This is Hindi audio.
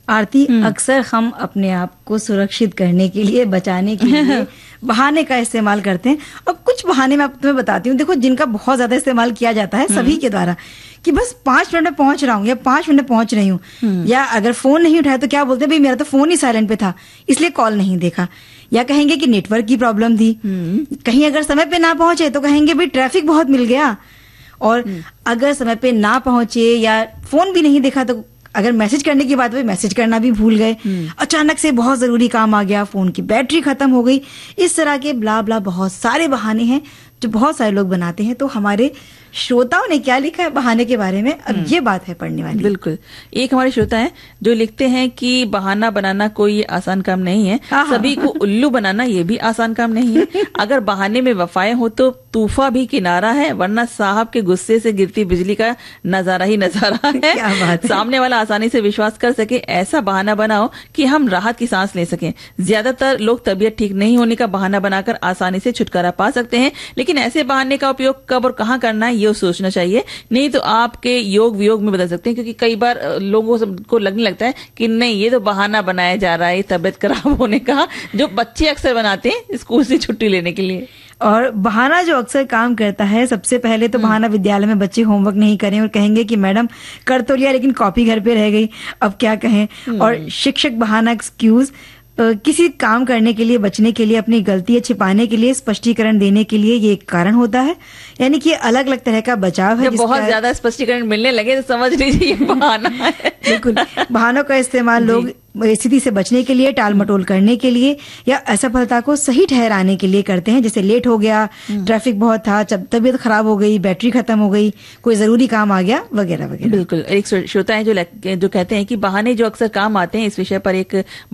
आरती, अक्सर हम अपने आप को सुरक्षित करने के लिए, बचाने के लिए बहाने का इस्तेमाल करते हैं। और कुछ बहाने मैं तुम्हें बताती हूँ, देखो, जिनका बहुत ज्यादा इस्तेमाल किया जाता है सभी के द्वारा, कि बस 5 मिनट में पहुंच रहा हूँ या 5 मिनट में पहुंच रही हूँ, या अगर फोन नहीं उठाया तो क्या बोलते हैं, भाई मेरा तो फोन ही साइलेंट पे था इसलिए कॉल नहीं देखा, या कहेंगे कि नेटवर्क की प्रॉब्लम थी। कहीं अगर समय पे ना पहुंचे तो कहेंगे भाई ट्रैफिक बहुत मिल गया। और अगर समय पे ना पहुंचे या फोन भी नहीं देखा तो अगर मैसेज करने की बात हुई, मैसेज करना भी भूल गए, अचानक से बहुत जरूरी काम आ गया, फोन की बैटरी खत्म हो गई, इस तरह के ब्ला ब्ला बहुत सारे बहाने हैं जो बहुत सारे लोग बनाते हैं। तो हमारे श्रोताओं ने क्या लिखा है बहाने के बारे में, अब ये बात है पढ़ने वाली। बिल्कुल, एक हमारे श्रोता हैं जो लिखते हैं कि बहाना बनाना कोई आसान काम नहीं है, सभी को उल्लू बनाना ये भी आसान काम नहीं है। अगर बहाने में वफाएं हो तो तूफा भी किनारा है, वरना साहब के गुस्से से गिरती बिजली का नजारा ही नजारा है। क्या बात है? सामने वाला आसानी से विश्वास कर सके ऐसा बहाना बनाओ कि हम राहत की सांस ले सकें। ज्यादातर लोग तबीयत ठीक नहीं होने का बहाना बनाकर आसानी से छुटकारा पा सकते हैं, लेकिन ऐसे बहाने का उपयोग कब और कहाँ करना है ये सोचना चाहिए, नहीं तो आपके योग वियोग में बदल सकते हैं। क्योंकि कई बार लोगों को लगने लगता है कि नहीं ये तो बहाना बनाया जा रहा है तबीयत खराब होने का, जो बच्चे अक्सर बनाते हैं स्कूल से छुट्टी लेने के लिए। और बहाना जो अक्सर काम करता है, सबसे पहले तो बहाना विद्यालय में बच्चे होमवर्क नहीं करें और कहेंगे कि मैडम कर तो लिया लेकिन कॉपी घर पे रह गई, अब क्या कहें। और शिक्षक बहाना एक्सक्यूज, किसी काम करने के लिए, बचने के लिए, अपनी गलतियां छिपाने के लिए, स्पष्टीकरण देने के लिए ये एक कारण होता है। यानी कि अलग अलग तरह का बचाव है। जब बहुत ज्यादा स्पष्टीकरण मिलने लगे तो समझ लीजिए ये बहाना है। बिल्कुल, बहानों का इस्तेमाल लोग स्थिति से बचने के लिए, टाल मटोल करने के लिए, या असफलता को सही ठहराने के लिए करते हैं। जैसे लेट हो गया, ट्रैफिक बहुत था, तबीयत खराब हो गई, बैटरी खत्म हो गई, कोई जरूरी काम आ गया, वगैरह वगैरह। बिल्कुल, एक श्रोता है जो कहते हैं कि बहाने जो अक्सर काम आते हैं, इस विषय पर एक